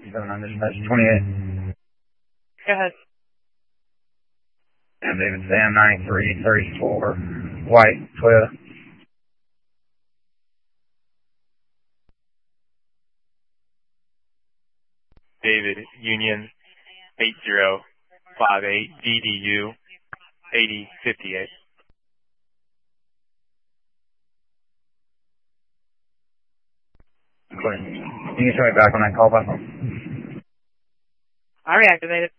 on dispatch 28. Go ahead. And David Sam 9334, white Toyota. David Union 8058 DDU 8058. Clear. You can show me back when I call back. I reactivated.